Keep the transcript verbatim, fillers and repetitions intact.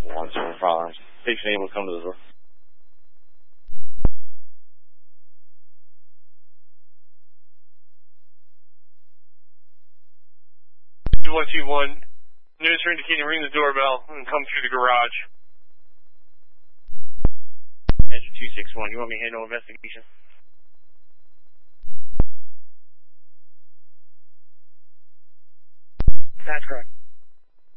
one, so we're probably station able to come to the door. one two one, news are indicating ring the doorbell and come through the garage. Engine two six one, you want me to handle investigation? That's correct.